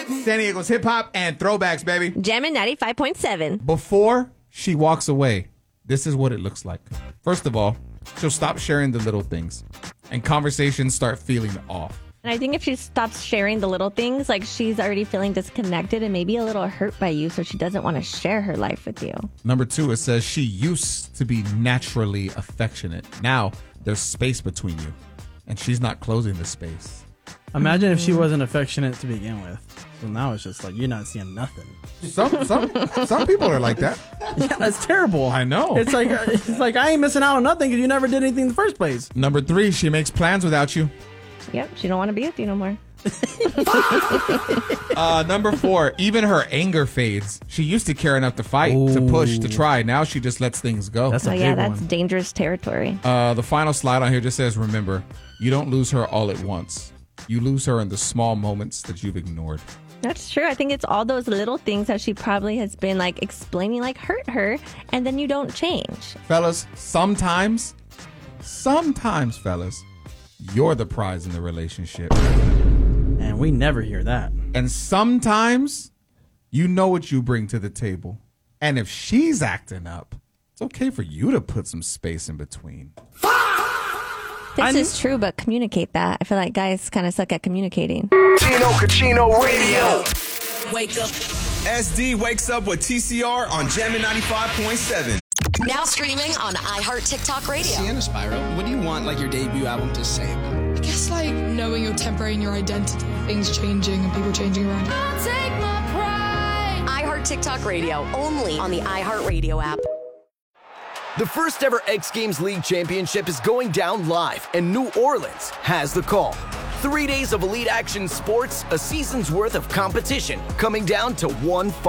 San Diego's hip hop and throwbacks, baby. Jammin' 95.7. Before she walks away, this is what it looks like. First of all, she'll stop sharing the little things, and conversations start feeling off. And I think if she stops sharing the little things, like she's already feeling disconnected and maybe a little hurt by you, so she doesn't want to share her life with you. Number 2, it says she used to be naturally affectionate. Now there's space between you, and she's not closing the space. Imagine if she wasn't affectionate to begin with. So now it's just like you're not seeing nothing. Some people are like that. Yeah, that's terrible. I know. It's like I ain't missing out on nothing because you never did anything in the first place. Number 3, she makes plans without you. Yep, she don't want to be with you no more. Number 4, even her anger fades. She used to care enough to fight, to push, to try. Now she just lets things go. That's a big that's one. dangerous territory. The final slide on here just says, remember, you don't lose her all at once. You lose her in the small moments that you've ignored. That's true. I think it's all those little things that she probably has been like explaining like hurt her, and then you don't change. Fellas, sometimes, fellas, you're the prize in the relationship. And we never hear that. And sometimes you know what you bring to the table. And if she's acting up, it's okay for you to put some space in between. This is true, but communicate that. I feel like guys kind of suck at communicating. Tino Cucino Radio. Wake up. SD wakes up with TCR on Jammin' 95.7. Now streaming on iHeart TikTok Radio. Sienna Spiral, what do you want like your debut album to say about it? I guess like knowing your temporary and your identity, things changing and people changing around. I'll take my pride. iHeart TikTok Radio, only on the iHeart Radio app. The first ever X Games League Championship is going down live, and New Orleans has the call. 3 days of elite action sports, a season's worth of competition, coming down to one fight.